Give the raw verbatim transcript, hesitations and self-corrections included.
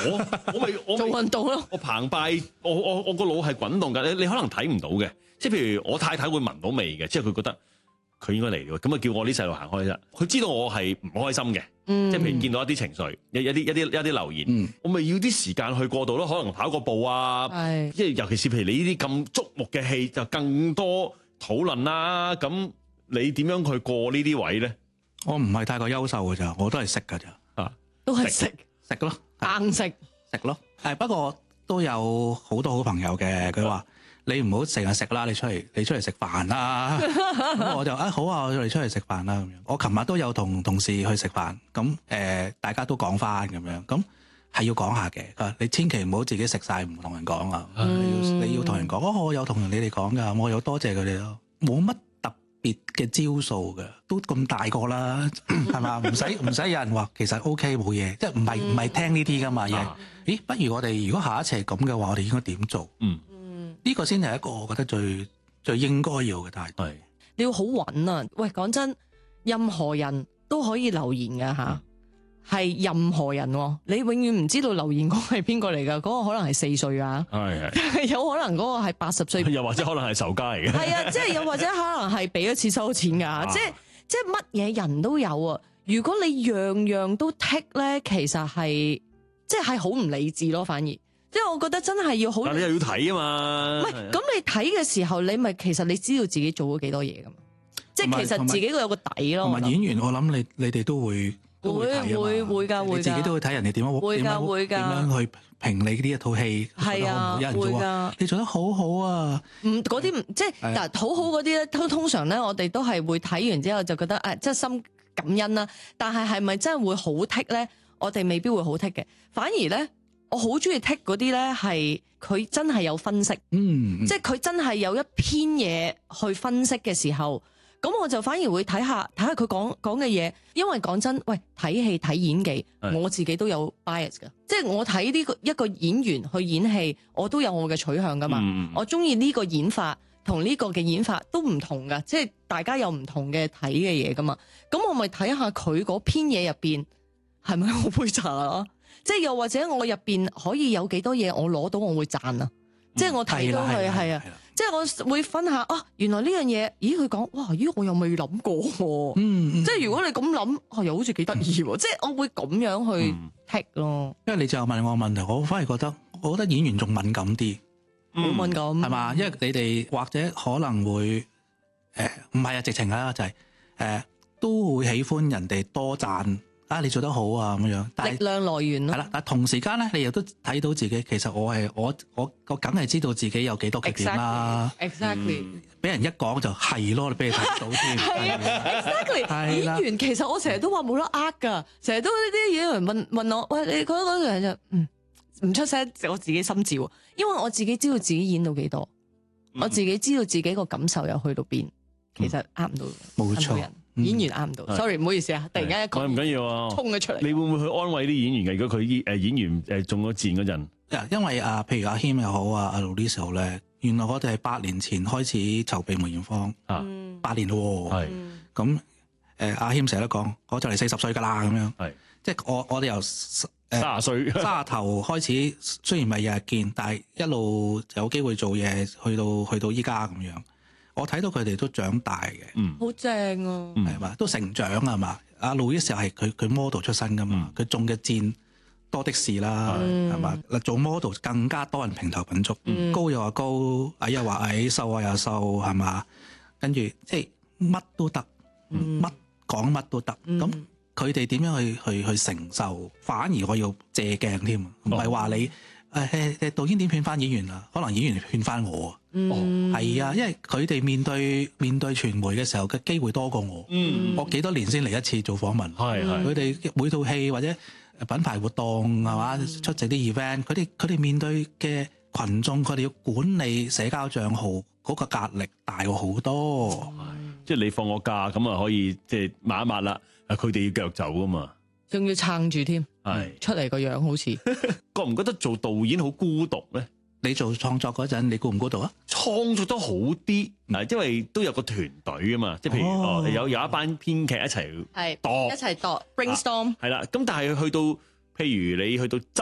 我我咪我做運動咯。 我澎湃，我我我個腦係滾動㗎。你你可能睇唔到嘅，即係譬如我太太會聞到味嘅，即係佢覺得佢應該嚟嘅，咁啊叫我啲細路行開啫。佢知道我係唔開心嘅， 嗯、 即係譬如見到一啲情緒，一一啲一啲一啲留言， 嗯、 我咪要啲時間去過渡咯。可能跑個步啊，即係尤其是譬如你呢啲咁觸目嘅戲，就更多討論啦。咁你點樣去過呢啲位咧？ 我唔係太過優秀㗎咋，我都係食㗎咋， 啊， 都係食食咯， 硬食食咯。誒不過都有好多好朋友嘅，佢話你唔好成日食啦，你出嚟你出嚟食飯啦。咁我就啊好啊，我哋出嚟食飯啦咁樣。我琴日都有同同事去食飯，咁誒、呃、大家都講翻咁樣，咁係要講下嘅。你千祈唔好自己食晒唔同人講啊、嗯！你要你要同人講，哦，我有同你哋講㗎，我有多謝佢哋咯，冇乜別嘅招數嘅，都咁大個啦，係嘛？唔使唔使有人話其實 OK 冇嘢，即係唔係唔係聽呢啲噶嘛？嘢、啊，咦？不如我哋如果下一次係咁嘅話，我哋應該點做？嗯嗯，呢個先係一個我覺得最最應該要嘅態度。係你要好穩啊！喂，講真，任何人都可以留言㗎吓。嗯係任何人，你永遠唔知道留言嗰個係邊個嚟噶，嗰、嗰個可能係四歲啊，係係，有可能嗰個係八十歲， 又或者可能係仇家嚟嘅， 係啊，即係又或者可能係俾一次收錢噶、啊，即係即係乜嘢人都有啊。如果你樣樣都剔咧，其實係即係好唔理智咯，反而即係我覺得真係要好。 但你又要睇啊嘛， 唔係咁你睇嘅時候，你咪其實你知道自己做咗幾多嘢噶嘛，即係其實自己都有個底咯。 同埋演員，我諗你你哋都會。 會會會㗎會㗎， 你自己都會睇人哋點樣會㗎會㗎點樣去評你呢一套戲， 係啊， 有人做啊，你做得好好啊！ 唔嗰啲唔即係嗱，好好嗰啲咧，通通常咧，我哋都係會睇完之後就覺得誒，即係心感恩啦。但係係咪真係會好剔咧？我哋未必會好剔嘅，反而咧，我好中意剔嗰啲咧，係佢真係有分析，嗯，即係佢真係有一篇嘢去分析嘅時候。咁我就反而會睇下睇下佢講講嘅嘢，因為講真，喂，睇戲睇演技，我自己都有 bias 噶，即係我睇呢個一個演員去演戲，我都有我嘅取向噶嘛。嗯、我中意呢個演法同呢個嘅演法都唔同噶，即係大家有唔同嘅睇嘅嘢噶嘛。咁我咪睇下佢嗰篇嘢入邊係咪我杯茶啊？即係又或者我入邊可以有幾多嘢我攞到我會讚啊？嗯、即係我睇到佢係啊。即係我會分下啊，原來呢樣嘢，咦佢講，哇，咦我又未諗過喎、嗯嗯，即係如果你咁諗，啊又好似幾得意喎，即係我會咁樣去剔咯。 因為你就問我問題，我反而覺得，我覺得演員仲敏感啲， 好、嗯、敏感係嘛？ 因為你哋或者可能會誒唔係啊，直情啊就係、是、誒、呃、都會喜歡人哋多讚。啊！你做得好啊，咁樣，但係力量來源咯。係啦，但係同時間咧，你又都睇到自己，其實我係我我我梗係知道自己有幾多缺點啦。 Exactly， 俾、嗯、人一講就係咯，你俾你睇到添。 係啊 ，exactly。演員其實我成日都話冇得呃㗎，成日都呢啲演員問問我，喂，你覺得嗰樣就嗯唔出聲，我自己心照，因為我自己知道自己演到幾多、嗯，我自己知道自己個感受又去到邊，其實呃唔到，冇、嗯、錯。演員啱唔到 ，sorry 唔好意思啊，突然間一個唔緊要啊， 衝咗出嚟。 你會唔會去安慰啲演員嘅？如果佢誒演員誒中咗箭嗰陣， 因為啊，譬如阿謙又好啊，阿 Louis 又好咧，原來我哋係八年前開始籌備梅艷芳啊，八年咯，係咁誒，阿謙成日都講，我就嚟四十歲噶啦，咁樣，係即係我我哋由誒卅歲卅頭開始，雖然唔係日日見，但係一路有機會做嘢，去到去到依家咁樣。我睇到佢哋都長大嘅， 嗯，好正啊， 係嘛，都成長啊嘛。阿 Louis 時候係佢佢 model 出身噶嘛，佢、嗯、中嘅箭多的是啦，係嘛。嗱、嗯、做 model 更加多人評頭品足、嗯，高又話高，矮又話矮，瘦啊又瘦，係嘛。跟住即係乜都得，乜講乜都得。咁佢哋點樣去去去承受？反而我要借鏡添，唔係話你。誒誒誒，導演點勸翻演員啊？可能演員勸翻我啊，嗯，係啊，因為佢哋面對面對傳媒嘅時候嘅機會多過我，嗯，我幾多年先嚟一次做訪問，係係，佢哋每套戲或者品牌活動係嘛、嗯，出席啲 event，佢哋佢哋面對嘅群眾，佢哋要管理社交賬號嗰個壓力大過好多， 嗯、即係你放個假咁啊，可以即係抹一抹啦，啊，佢哋要腳走噶嘛。 仲要撐住添，係出嚟個樣好似覺唔覺得做導演好孤獨咧？ 你做創作嗰陣，你孤唔孤獨啊？ 創作得好啲嗱，因為都有個團隊啊嘛，即係譬如哦，哦有有一班編劇一齊係度一齊度 brainstorm 係啦。咁但係去到譬如你去到